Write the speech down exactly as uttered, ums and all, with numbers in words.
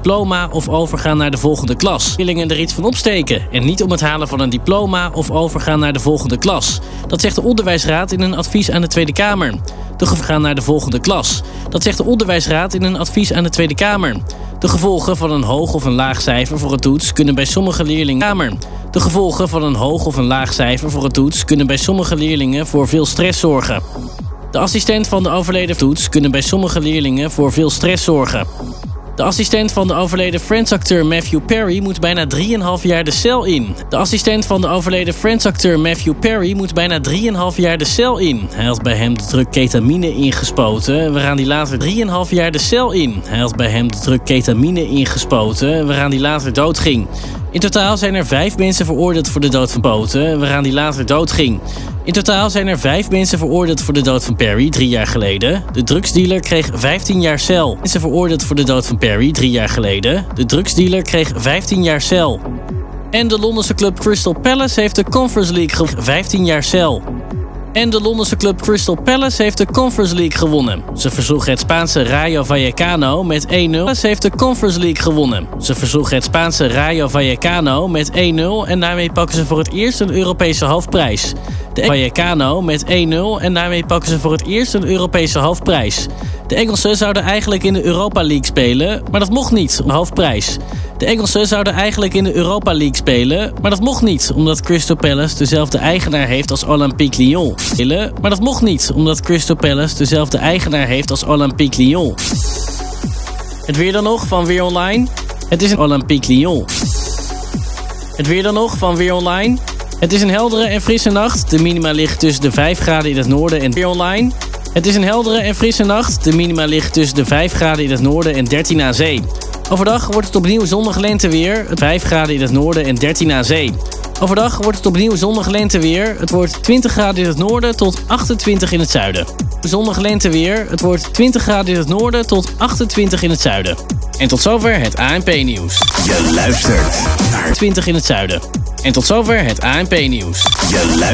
diploma of overgaan naar de volgende klas. Leerlingen er iets van opsteken en niet om het halen van een diploma of overgaan naar de volgende klas. Dat zegt de Onderwijsraad in een advies aan de Tweede Kamer. De gevolgen naar de volgende klas. Dat zegt de Onderwijsraad in een advies aan de Tweede Kamer. De gevolgen van een hoog of een laag cijfer voor een toets kunnen bij sommige leerlingen Kamer. De gevolgen van een hoog of een laag cijfer voor een toets kunnen bij sommige leerlingen voor veel stress zorgen. De assistent van de overleden toets kunnen bij sommige leerlingen voor veel stress zorgen. De assistent van de overleden Friends-acteur Matthew Perry moet bijna drieënhalf jaar de cel in. De assistent van de overleden Friends-acteur Matthew Perry moet bijna drieënhalf jaar de cel in. Hij had bij hem de druk ketamine ingespoten, waaraan hij later drieënhalf jaar de cel in. Hij had bij hem de druk ketamine ingespoten, waaraan hij later doodging. In totaal zijn er vijf mensen veroordeeld voor de dood van Poten, waaraan hij later doodging. In totaal zijn er vijf mensen veroordeeld voor de dood van Perry drie jaar geleden. De drugsdealer kreeg vijftien jaar cel. Mensen veroordeeld voor de dood van Perry drie jaar geleden. De drugsdealer kreeg vijftien jaar cel. En de Londense club Crystal Palace heeft de Conference League vijftien jaar cel. En de Londense club Crystal Palace heeft de Conference League gewonnen. Ze versloegen het Spaanse Rayo Vallecano met één nul. Palace heeft de Conference League gewonnen. Ze versloegen het Spaanse Rayo Vallecano met één nul en daarmee pakken ze voor het eerst een Europese halfprijs. De Vallecano met één nul en daarmee pakken ze voor het eerst een Europese halfprijs. De Engelsen zouden eigenlijk in de Europa League spelen, maar dat mocht niet, om de halfprijs. De Engelsen zouden eigenlijk in de Europa League spelen, maar dat mocht niet, omdat Crystal Palace dezelfde eigenaar heeft als Olympique Lyon. Maar dat mocht niet, omdat Crystal Palace dezelfde eigenaar heeft als Olympique Lyon. Het weer dan nog van Weer Online. Het is een Olympique Lyon. Het weer dan nog van Weer Online. Het is een heldere en frisse nacht. De minima ligt tussen de vijf graden in het noorden en Weer Online. Het is een heldere en frisse nacht. De minima ligt tussen de vijf graden in het noorden en dertien aan zee. Overdag wordt het opnieuw zonnig lenteweer. vijf graden in het noorden en dertien aan zee. Overdag wordt het opnieuw zonnig lenteweer. Het wordt twintig graden in het noorden tot achtentwintig in het zuiden. Zonnig lenteweer. Het wordt twintig graden in het noorden tot achtentwintig in het zuiden. En tot zover het A N P-nieuws. Je luistert naar twintig in het zuiden. En tot zover het A N P-nieuws. Je luistert.